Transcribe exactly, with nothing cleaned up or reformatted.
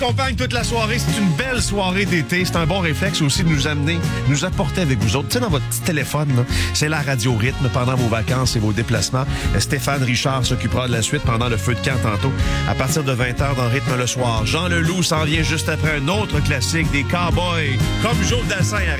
Compagne toute la soirée, c'est une belle soirée d'été. C'est un bon réflexe aussi de nous amener, nous apporter avec vous autres. Tu sais, dans votre petit téléphone, là, c'est la radio rythme pendant vos vacances et vos déplacements. Stéphane Richard s'occupera de la suite pendant le feu de camp tantôt. À partir de vingt heures dans Rythme le soir. Jean Leloup s'en vient juste après un autre classique des Cowboys, comme Joe Dassin.